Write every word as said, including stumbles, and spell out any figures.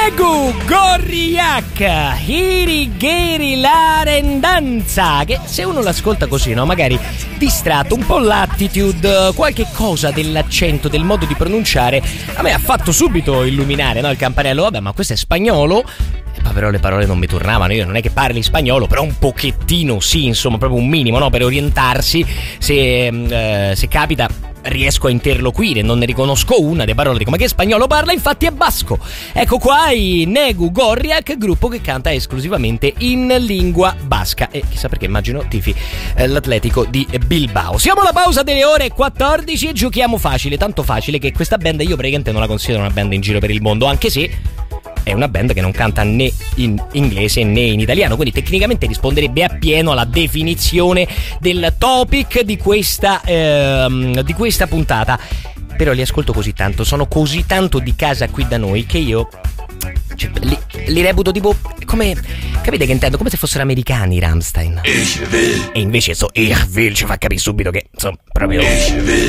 Negu Gorriak, Hirigeri Larendanza, che se uno l'ascolta così, no, magari distratto, un po' l'attitude, qualche cosa dell'accento, del modo di pronunciare, a me ha fatto subito illuminare, no, il campanello. Vabbè, ma questo è spagnolo. E poi però le parole non mi tornavano. Io non è che parli spagnolo, però un pochettino sì, insomma, proprio un minimo, no, per orientarsi. Se, eh, se capita riesco a interloquire, non ne riconosco una delle parole, dico ma che spagnolo parla, infatti è basco. Ecco qua i Negu Gorriak, gruppo che canta esclusivamente in lingua basca e chissà perché immagino tifi eh, l'Atletico di Bilbao. Siamo alla pausa delle ore quattordici e giochiamo facile, tanto facile che questa band io praticamente non la considero una band in giro per il mondo, anche se è una band che non canta né in inglese né in italiano, quindi tecnicamente risponderebbe appieno alla definizione del topic di questa, ehm, di questa puntata. Però li ascolto così tanto, sono così tanto di casa qui da noi che io cioè, li, li reputo tipo come, capite che intendo? Come se fossero americani, Rammstein. E invece so, ich will ci fa capire subito che insomma proprio